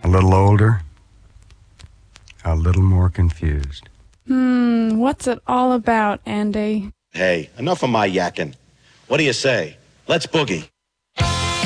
A little older, a little more confused. What's it all about, Andy? Hey, enough of my yakking. What do you say? Let's boogie.